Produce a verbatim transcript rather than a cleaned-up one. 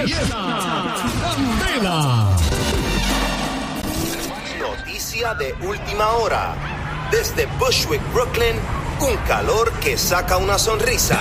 Candela. Noticia de última hora. Desde Bushwick, Brooklyn, un calor que saca una sonrisa.